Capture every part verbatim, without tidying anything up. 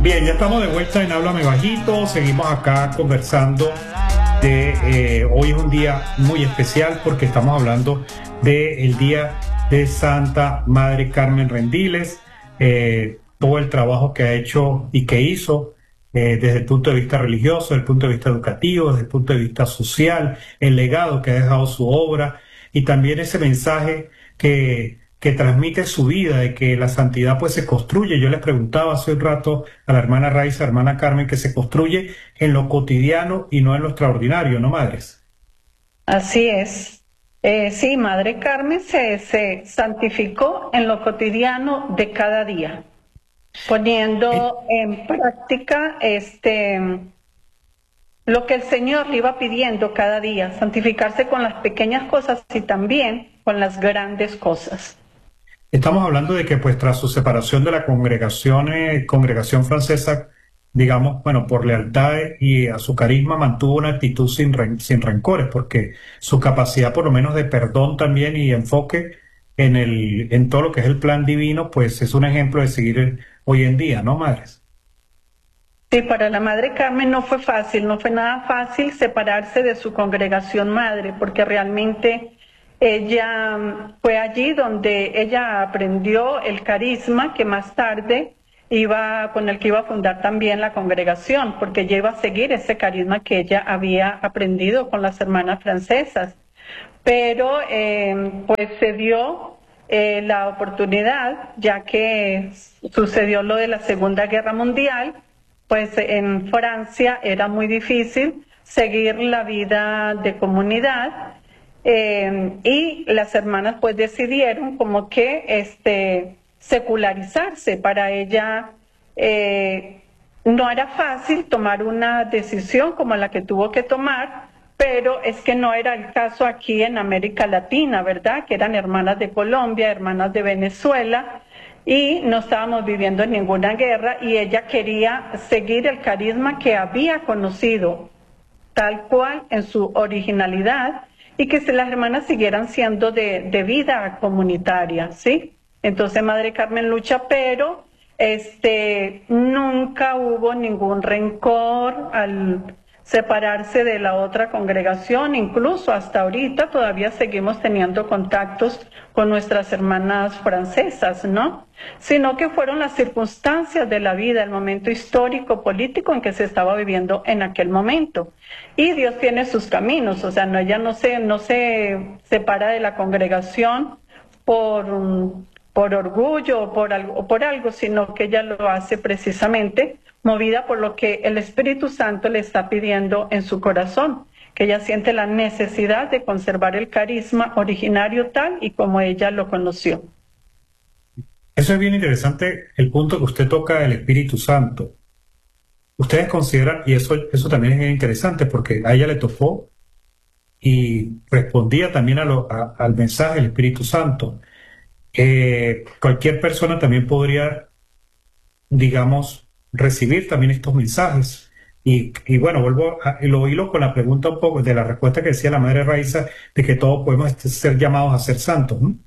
Bien, ya estamos de vuelta en Háblame Bajito, seguimos acá conversando de, eh, hoy es un día muy especial porque estamos hablando del Día de Santa Madre Carmen Rendiles, eh, todo el trabajo que ha hecho y que hizo eh, desde el punto de vista religioso, desde el punto de vista educativo, desde el punto de vista social, el legado que ha dejado su obra y también ese mensaje que que transmite su vida, de que la santidad pues se construye. Yo les preguntaba hace un rato a la hermana Raiza, hermana Carmen, que se construye en lo cotidiano y no en lo extraordinario, ¿no, madres? Así es. Eh, sí, Madre Carmen se, se santificó en lo cotidiano de cada día, poniendo en práctica este, lo que el Señor le iba pidiendo cada día, santificarse con las pequeñas cosas y también con las grandes cosas. Estamos hablando de que pues tras su separación de la congregación, eh, congregación francesa, digamos, bueno, por lealtad y a su carisma mantuvo una actitud sin, ren- sin rencores, porque su capacidad por lo menos de perdón también y enfoque en el, en todo lo que es el plan divino, pues es un ejemplo de seguir hoy en día, ¿no, madres? Sí, para la Madre Carmen no fue fácil, no fue nada fácil separarse de su congregación madre, porque realmente ella mm, fue allí donde ella aprendió el carisma que más tarde iba, con el que iba a fundar también la congregación, porque ella iba a seguir ese carisma que ella había aprendido con las hermanas francesas. Pero eh, pues se dio eh, la oportunidad, ya que sucedió lo de la Segunda Guerra Mundial, pues en Francia era muy difícil seguir la vida de comunidad eh, y las hermanas pues decidieron como que este, secularizarse. Para ella eh, no era fácil tomar una decisión como la que tuvo que tomar, pero es que no era el caso aquí en América Latina, ¿verdad? Que eran hermanas de Colombia, hermanas de Venezuela, y no estábamos viviendo en ninguna guerra, y ella quería seguir el carisma que había conocido, tal cual en su originalidad, y que las hermanas siguieran siendo de, de vida comunitaria, ¿sí? Entonces Madre Carmen lucha, pero este, nunca hubo ningún rencor al separarse de la otra congregación. Incluso hasta ahorita todavía seguimos teniendo contactos con nuestras hermanas francesas, ¿no? Sino que fueron las circunstancias de la vida, el momento histórico, político en que se estaba viviendo en aquel momento. Y Dios tiene sus caminos, o sea, no, ella no se, no se separa de la congregación por, por orgullo o por algo, o por algo, sino que ella lo hace precisamente movida por lo que el Espíritu Santo le está pidiendo en su corazón, que ella siente la necesidad de conservar el carisma originario tal y como ella lo conoció. Eso es bien interesante, el punto que usted toca del Espíritu Santo. Ustedes consideran, y eso, eso también es bien interesante porque a ella le tocó y respondía también a lo- a- al mensaje del Espíritu Santo. Eh, cualquier persona también podría, digamos, recibir también estos mensajes. Y, y bueno, vuelvo a lo hilo con la pregunta un poco de la respuesta que decía la Madre Raiza de que todos podemos este, ser llamados a ser santos, ¿no?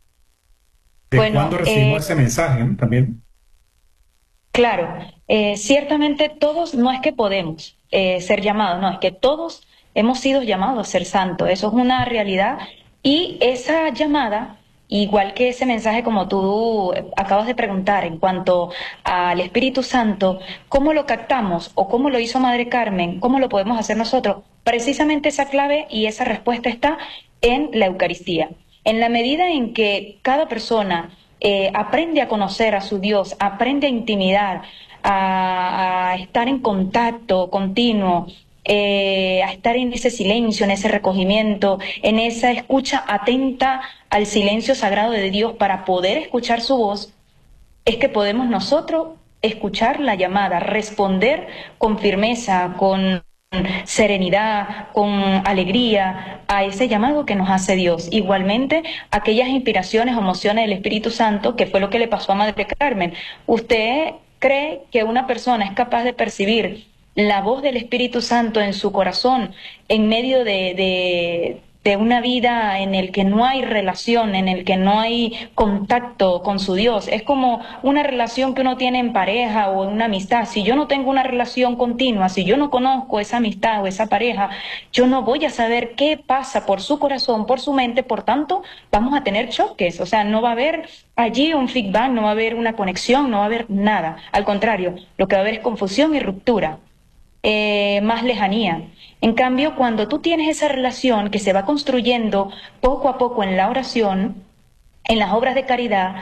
¿De cuándo Bueno, recibimos eh, ese mensaje, ¿no? También. claro, eh, ciertamente todos no es que podemos eh, ser llamados, no, es que todos hemos sido llamados a ser santos, eso es una realidad y esa llamada, igual que ese mensaje como tú eh, acabas de preguntar en cuanto al Espíritu Santo, ¿cómo lo captamos o cómo lo hizo Madre Carmen? ¿Cómo lo podemos hacer nosotros? Precisamente esa clave y esa respuesta está en la Eucaristía. En la medida en que cada persona eh, aprende a conocer a su Dios, aprende a intimidar, a, a estar en contacto continuo, eh, a estar en ese silencio, en ese recogimiento, en esa escucha atenta al silencio sagrado de Dios para poder escuchar su voz, es que podemos nosotros escuchar la llamada, responder con firmeza, con serenidad, con alegría a ese llamado que nos hace Dios. Igualmente, aquellas inspiraciones o emociones del Espíritu Santo, que fue lo que le pasó a Madre Carmen. ¿Usted cree que una persona es capaz de percibir la voz del Espíritu Santo en su corazón en medio de, de de una vida en el que no hay relación, en el que no hay contacto con su Dios. Es como una relación que uno tiene en pareja o en una amistad. Si yo no tengo una relación continua, si yo no conozco esa amistad o esa pareja, yo no voy a saber qué pasa por su corazón, por su mente, por tanto, vamos a tener choques. O sea, no va a haber allí un feedback, no va a haber una conexión, no va a haber nada. Al contrario, lo que va a haber es confusión y ruptura. Eh, más lejanía. En cambio, cuando tú tienes esa relación que se va construyendo poco a poco en la oración, en las obras de caridad,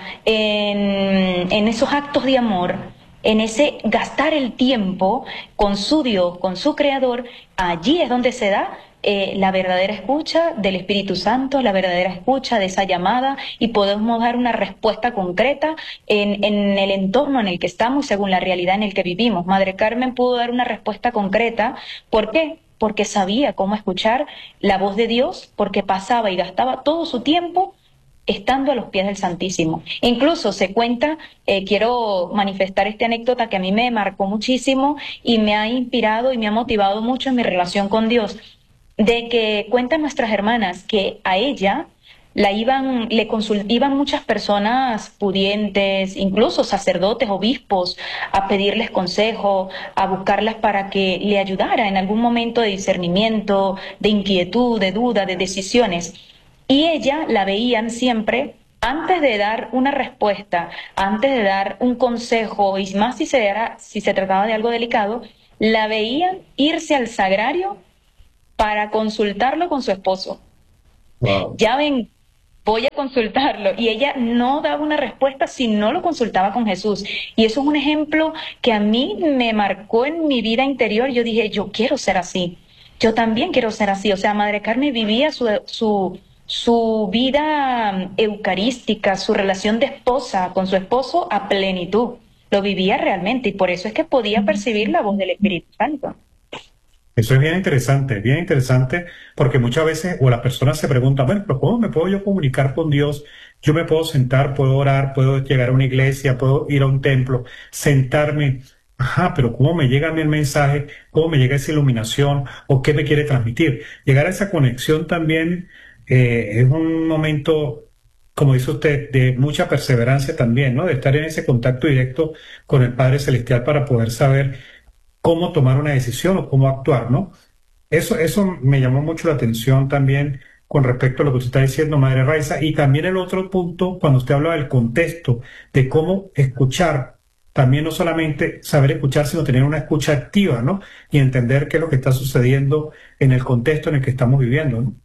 en, en esos actos de amor, en ese gastar el tiempo con su Dios, con su Creador, allí es donde se da eh, la verdadera escucha del Espíritu Santo, la verdadera escucha de esa llamada, y podemos dar una respuesta concreta en, en el entorno en el que estamos, según la realidad en el que vivimos. Madre Carmen pudo dar una respuesta concreta. ¿Por qué? Porque sabía cómo escuchar la voz de Dios, porque pasaba y gastaba todo su tiempo estando a los pies del Santísimo. Incluso se cuenta, eh, quiero manifestar esta anécdota que a mí me marcó muchísimo y me ha inspirado y me ha motivado mucho en mi relación con Dios, de que cuentan nuestras hermanas que a ella la iban, le consult, iban muchas personas pudientes, incluso sacerdotes, obispos, a pedirles consejo, a buscarlas para que le ayudara en algún momento de discernimiento, de inquietud, de duda, de decisiones. Y ella la veían siempre, antes de dar una respuesta, antes de dar un consejo, y más si se, era, si se trataba de algo delicado, la veían irse al sagrario para consultarlo con su esposo. Wow. Ya ven, voy a consultarlo. Y ella no daba una respuesta si no lo consultaba con Jesús. Y eso es un ejemplo que a mí me marcó en mi vida interior. Yo dije, yo quiero ser así. Yo también quiero ser así. O sea, Madre Carmen vivía su, su, su vida eucarística, su relación de esposa con su esposo a plenitud. Lo vivía realmente, y por eso es que podía percibir la voz del Espíritu Santo. Eso es bien interesante, bien interesante, porque muchas veces o las personas se preguntan, bueno, pero ¿cómo me puedo yo comunicar con Dios? Yo me puedo sentar, puedo orar, puedo llegar a una iglesia, puedo ir a un templo, sentarme. Ajá, pero ¿cómo me llega a mí el mensaje? ¿Cómo me llega esa iluminación? ¿O qué me quiere transmitir? Llegar a esa conexión también eh, es un momento, como dice usted, de mucha perseverancia también, ¿no? De estar en ese contacto directo con el Padre Celestial para poder saber cómo tomar una decisión o cómo actuar, ¿no? Eso, eso me llamó mucho la atención también con respecto a lo que usted está diciendo, Madre Raiza, y también el otro punto, cuando usted habla del contexto, de cómo escuchar, también no solamente saber escuchar, sino tener una escucha activa, ¿no? Y entender qué es lo que está sucediendo en el contexto en el que estamos viviendo, ¿no?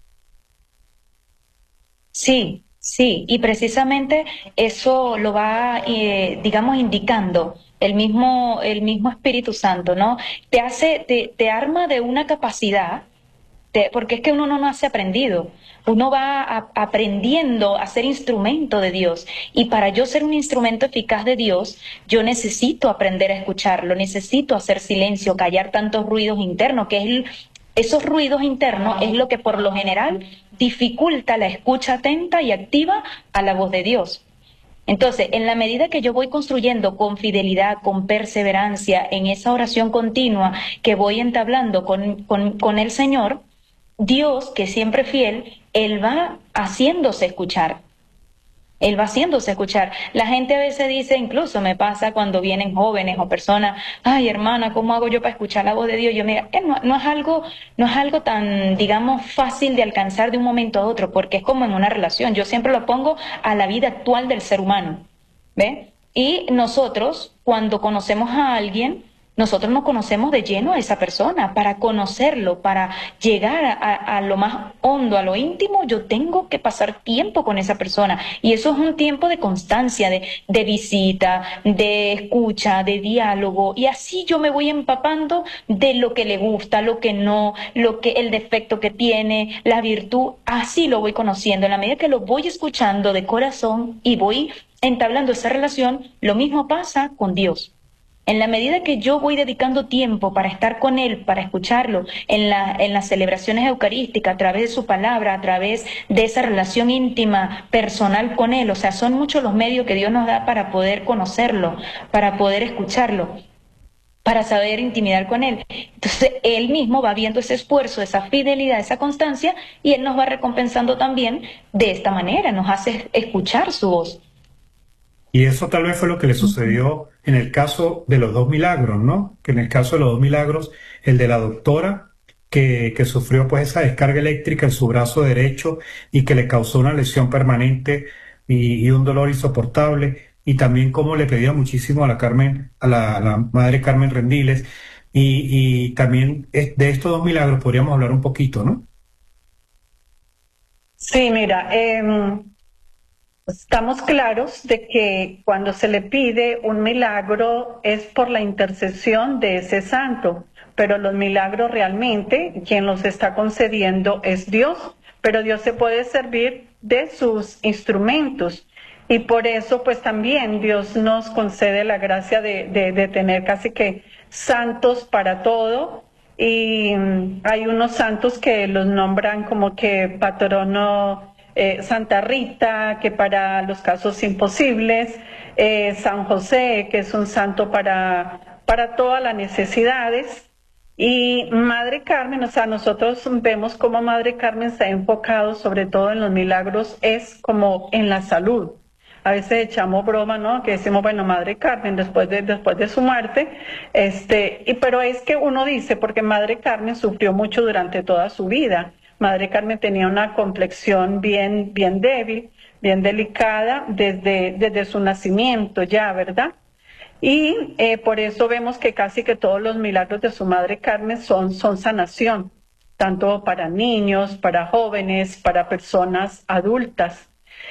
Sí, sí, y precisamente eso lo va, eh, digamos, indicando el mismo, el mismo Espíritu Santo, ¿no? Te hace, te, te arma de una capacidad, te, porque es que uno no nace aprendido, uno va a, aprendiendo a ser instrumento de Dios, y para yo ser un instrumento eficaz de Dios, yo necesito aprender a escucharlo, necesito hacer silencio, callar tantos ruidos internos, que es el, esos ruidos internos es lo que por lo general dificulta la escucha atenta y activa a la voz de Dios. Entonces, en la medida que yo voy construyendo con fidelidad, con perseverancia, en esa oración continua que voy entablando con, con, con el Señor, Dios, que siempre es fiel, Él va haciéndose escuchar. Él va haciéndose escuchar. La gente a veces dice, incluso me pasa cuando vienen jóvenes o personas, ay hermana, ¿cómo hago yo para escuchar la voz de Dios? Yo mira, eh, no, no es algo, no es algo tan, digamos, fácil de alcanzar de un momento a otro, porque es como en una relación. Yo siempre lo pongo a la vida actual del ser humano, ¿ve? Y nosotros, cuando conocemos a alguien, nosotros nos conocemos de lleno a esa persona. Para conocerlo, para llegar a, a lo más hondo, a lo íntimo, yo tengo que pasar tiempo con esa persona. Y eso es un tiempo de constancia, de, de visita, de escucha, de diálogo. Y así yo me voy empapando de lo que le gusta, lo que no, lo que, el defecto que tiene, la virtud. Así lo voy conociendo. En la medida que lo voy escuchando de corazón y voy entablando esa relación, lo mismo pasa con Dios. En la medida que yo voy dedicando tiempo para estar con Él, para escucharlo, en, la, en las celebraciones eucarísticas, a través de su palabra, a través de esa relación íntima, personal con Él, o sea, son muchos los medios que Dios nos da para poder conocerlo, para poder escucharlo. para saber intimidar con Él. Entonces, Él mismo va viendo ese esfuerzo, esa fidelidad, esa constancia, y Él nos va recompensando también de esta manera, nos hace escuchar su voz. Y eso tal vez fue lo que le sucedió en el caso de los dos milagros, ¿no? Que en el caso de los dos milagros, el de la doctora, que, que sufrió pues esa descarga eléctrica en su brazo derecho y que le causó una lesión permanente y, y un dolor insoportable, y también como le pedía muchísimo a la Carmen, a la, a la madre Carmen Rendiles, y, y también es- de estos dos milagros podríamos hablar un poquito, ¿no? Sí, mira, em, estamos claros de que cuando se le pide un milagro es por la intercesión de ese santo, pero los milagros realmente quien los está concediendo es Dios, pero Dios se puede servir de sus instrumentos y por eso pues también Dios nos concede la gracia de, de, de tener casi que santos para todo. Y mm, hay unos santos que los nombran como que patrono, eh, Santa Rita, que para los casos imposibles, eh, San José, que es un santo para, para todas las necesidades, y Madre Carmen. O sea, nosotros vemos cómo Madre Carmen se ha enfocado sobre todo en los milagros, es como en la salud. A veces echamos broma, ¿no? Que decimos, bueno, Madre Carmen, después de, después de su muerte, este, y, pero es que uno dice, porque Madre Carmen sufrió mucho durante toda su vida. Madre Carmen tenía una complexión bien, bien débil, bien delicada desde, desde su nacimiento ya, ¿verdad? Y eh, por eso vemos que casi que todos los milagros de su Madre Carmen son, son sanación, tanto para niños, para jóvenes, para personas adultas.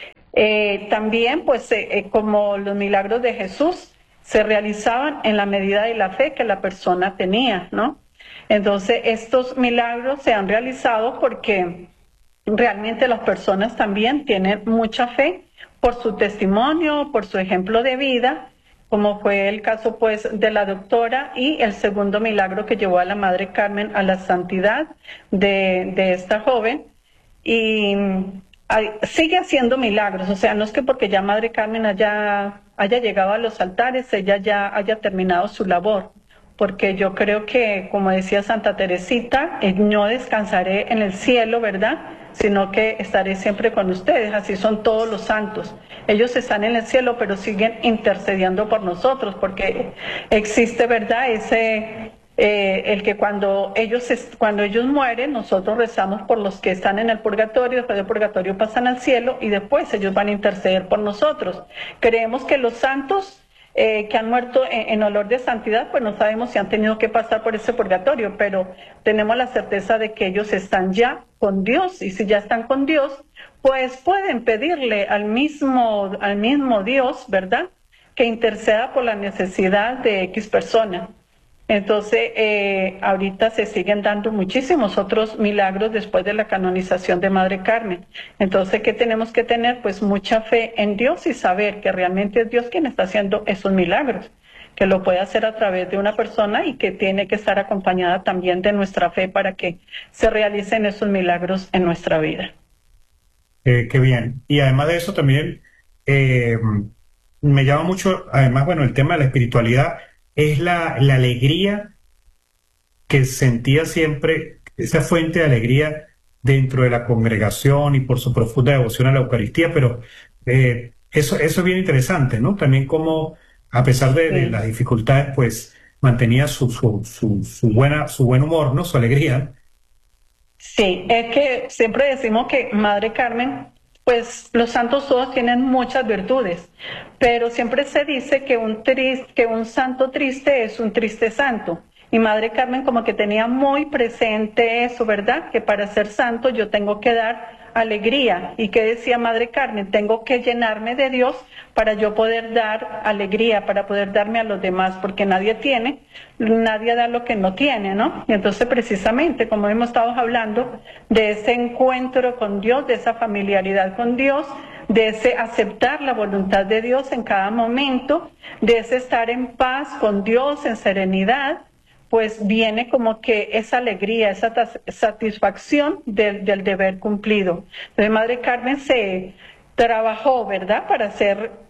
Eh, también, pues, eh, eh, como los milagros de Jesús se realizaban en la medida de la fe que la persona tenía, ¿no? Entonces, estos milagros se han realizado porque realmente las personas también tienen mucha fe por su testimonio, por su ejemplo de vida, como fue el caso, pues, de la doctora, y el segundo milagro que llevó a la Madre Carmen a la santidad de, de esta joven. Y hay- sigue haciendo milagros, o sea, no es que porque ya Madre Carmen haya, haya llegado a los altares, ella ya haya terminado su labor, porque yo creo que, como decía Santa Teresita, eh, no descansaré en el cielo, ¿verdad? Sino que estaré siempre con ustedes, así son todos los santos. Ellos están en el cielo, pero siguen intercediendo por nosotros, porque existe, ¿verdad? Ese eh, el que cuando ellos, es- cuando ellos mueren, nosotros rezamos por los que están en el purgatorio, después del purgatorio pasan al cielo y después ellos van a interceder por nosotros. Creemos que los santos eh, que han muerto en, en olor de santidad, pues no sabemos si han tenido que pasar por ese purgatorio, pero tenemos la certeza de que ellos están ya con Dios, y si ya están con Dios, pues pueden pedirle al mismo, al mismo Dios, ¿verdad?, que interceda por la necesidad de X persona. Entonces, eh, ahorita se siguen dando muchísimos otros milagros después de la canonización de Madre Carmen. Entonces, ¿qué tenemos que tener? Pues mucha fe en Dios y saber que realmente es Dios quien está haciendo esos milagros, que lo puede hacer a través de una persona y que tiene que estar acompañada también de nuestra fe para que se realicen esos milagros en nuestra vida. Eh, qué bien. Y además de eso también eh, me llama mucho, además, bueno, el tema de la espiritualidad es la, la alegría que sentía siempre, esa fuente de alegría dentro de la congregación y por su profunda devoción a la Eucaristía, pero eh, eso, eso es bien interesante, ¿no? También como a pesar de, de las Sí. dificultades, pues mantenía su, su, su, su buena, su buen humor, ¿no? Su alegría. Sí, es que siempre decimos que Madre Carmen, pues los santos todos tienen muchas virtudes, pero siempre se dice que un, tris- que un santo triste es un triste santo. Y Madre Carmen como que tenía muy presente eso, ¿verdad? Que para ser santo yo tengo que dar alegría. ¿Y qué decía Madre Carmen? Tengo que llenarme de Dios para yo poder dar alegría, para poder darme a los demás, porque nadie tiene, nadie da lo que no tiene, ¿no? Y entonces precisamente, como hemos estado hablando, de ese encuentro con Dios, de esa familiaridad con Dios, de ese aceptar la voluntad de Dios en cada momento, de ese estar en paz con Dios, en serenidad, pues viene como que esa alegría, esa tas- satisfacción del, del deber cumplido. Entonces, Madre Carmen se trabajó, ¿verdad?, para ser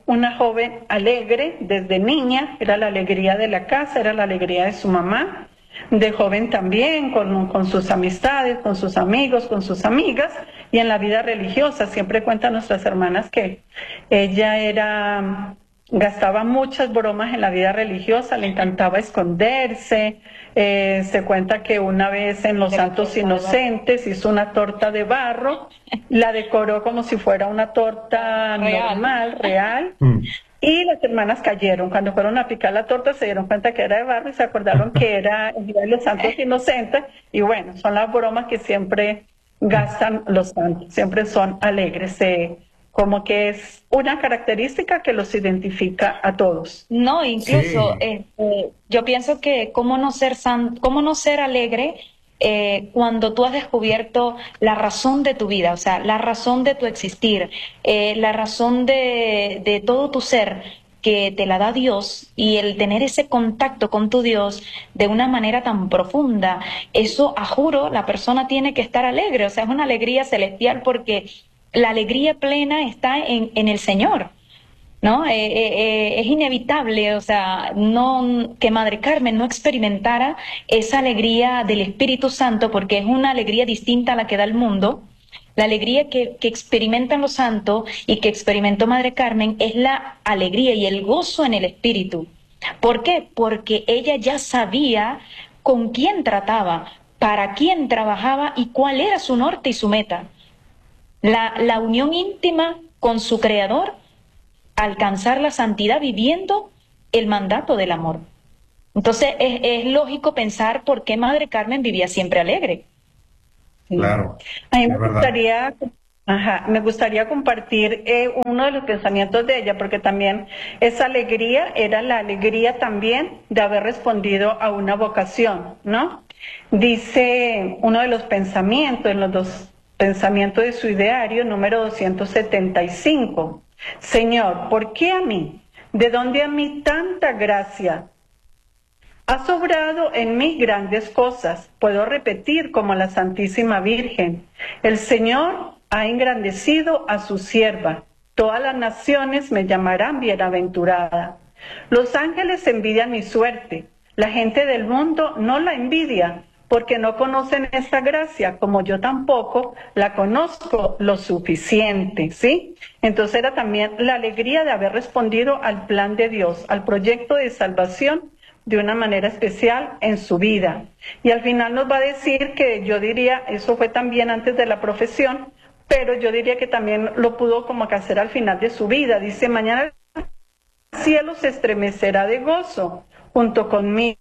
una joven alegre desde niña, era la alegría de la casa, era la alegría de su mamá, de joven también, con, con sus amistades, con sus amigos, con sus amigas, y en la vida religiosa. Siempre cuentan nuestras hermanas que ella era, gastaba muchas bromas en la vida religiosa, le encantaba esconderse. Eh, se cuenta que una vez en los Santos Inocentes hizo una torta de barro, la decoró como si fuera una torta Real. normal, real. Mm. Y las hermanas cayeron. Cuando fueron a picar la torta se dieron cuenta que era de barro y se acordaron que era el Día de los Santos Inocentes. Y bueno, son las bromas que siempre gastan los santos, siempre son alegres. Eh, como que es una característica que los identifica a todos. No, incluso Sí. este, yo pienso que cómo no ser san, cómo no ser alegre eh, cuando tú has descubierto la razón de tu vida, o sea, la razón de tu existir, eh, la razón de, de todo tu ser que te la da Dios, y el tener ese contacto con tu Dios de una manera tan profunda, eso, a juro, la persona tiene que estar alegre, o sea, es una alegría celestial porque la alegría plena está en, en el Señor, ¿no? Eh, eh, eh, es inevitable, o sea, no, que Madre Carmen no experimentara esa alegría del Espíritu Santo, porque es una alegría distinta a la que da el mundo. La alegría que, que experimentan los santos y que experimentó Madre Carmen es la alegría y el gozo en el Espíritu. ¿Por qué? Porque ella ya sabía con quién trataba, para quién trabajaba y cuál era su norte y su meta. La, la unión íntima con su Creador, alcanzar la santidad viviendo el mandato del amor. Entonces es, es lógico pensar por qué Madre Carmen vivía siempre alegre. Claro, A mí me es verdad. gustaría, ajá, me gustaría compartir eh, uno de los pensamientos de ella, porque también esa alegría era la alegría también de haber respondido a una vocación, ¿no? Dice uno de los pensamientos, en los dos pensamientos de su ideario, número doscientos setenta y cinco. Señor, ¿por qué a mí? ¿De dónde a mí tanta gracia? Ha sobrado en mí grandes cosas, puedo repetir como la Santísima Virgen. El Señor ha engrandecido a su sierva. Todas las naciones me llamarán bienaventurada. Los ángeles envidian mi suerte. La gente del mundo no la envidia, porque no conocen esta gracia, como yo tampoco la conozco lo suficiente, ¿sí? Entonces era también la alegría de haber respondido al plan de Dios, al proyecto de salvación, de una manera especial en su vida. Y al final nos va a decir que yo diría, eso fue también antes de la profesión, pero yo diría que también lo pudo como que hacer al final de su vida. Dice, mañana el cielo se estremecerá de gozo junto conmigo.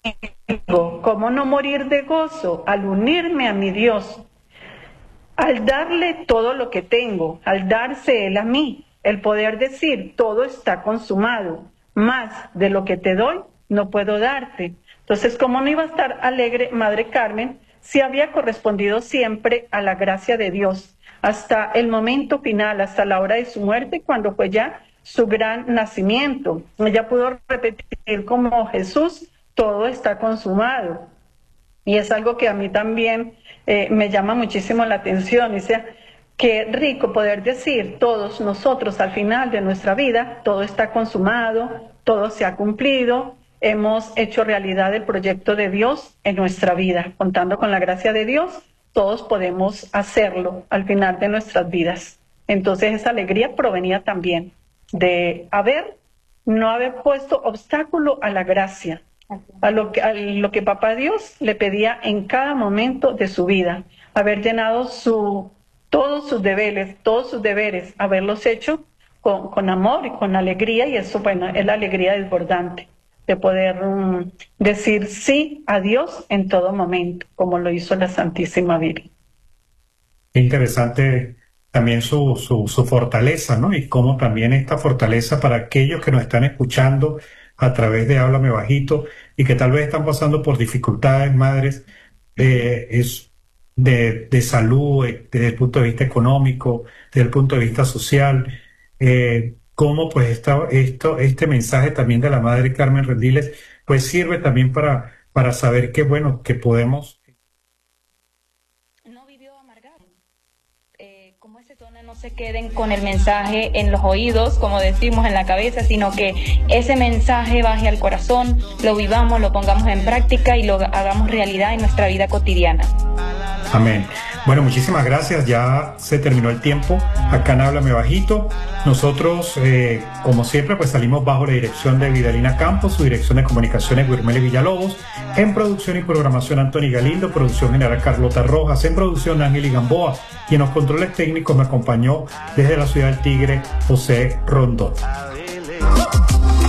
¿Cómo no morir de gozo al unirme a mi Dios? Al darle todo lo que tengo, al darse Él a mí, el poder decir, todo está consumado, más de lo que te doy, no puedo darte. Entonces, ¿cómo no iba a estar alegre Madre Carmen si había correspondido siempre a la gracia de Dios hasta el momento final, hasta la hora de su muerte, cuando fue ya su gran nacimiento? Ella pudo repetir como Jesús, todo está consumado. Y es algo que a mí también eh, me llama muchísimo la atención. O sea, qué rico poder decir todos nosotros al final de nuestra vida, todo está consumado, todo se ha cumplido, hemos hecho realidad el proyecto de Dios en nuestra vida. Contando con la gracia de Dios, todos podemos hacerlo al final de nuestras vidas. Entonces esa alegría provenía también de haber, no haber puesto obstáculo a la gracia, a lo que, a lo que Papá Dios le pedía en cada momento de su vida, haber llenado su, todos sus deberes, todos sus deberes, haberlos hecho con, con amor y con alegría, y eso, bueno, es la alegría desbordante de poder um, decir sí a Dios en todo momento, como lo hizo la Santísima Virgen. Qué interesante también su, su, su fortaleza, ¿no? Y cómo también esta fortaleza para aquellos que nos están escuchando a través de Háblame Bajito y que tal vez están pasando por dificultades, madres, eh, es de, de salud, eh, desde el punto de vista económico, desde el punto de vista social, eh, cómo pues esta, esto, este mensaje también de la Madre Carmen Rendiles pues sirve también para, para saber que bueno, que podemos... No vivió amargado. Eh, como ese tono no se queden con el mensaje en los oídos, como decimos, en la cabeza, sino que ese mensaje baje al corazón, lo vivamos, lo pongamos en práctica y lo hagamos realidad en nuestra vida cotidiana. Amén. Bueno, muchísimas gracias. Ya se terminó el tiempo acá en Háblame Bajito. Nosotros, eh, como siempre, pues salimos bajo la dirección de Vidalina Campos, su dirección de comunicaciones Guirmeli Villalobos, en producción y programación Anthony Galindo, producción general Carlota Rojas, en producción Ángel Gamboa, y en los controles técnicos me acompañó desde la ciudad del Tigre José Rondón.